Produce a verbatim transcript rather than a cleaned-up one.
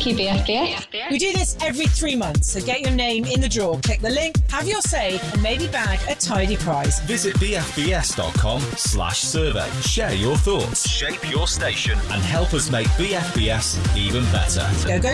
Thank you, B F B S. We do this every three months, so get your name in the draw. Click the link, have your say, and maybe bag a tidy prize. Visit bfbs.com slash survey. Share your thoughts, shape your station, and help us make B F B S even better. Go, go,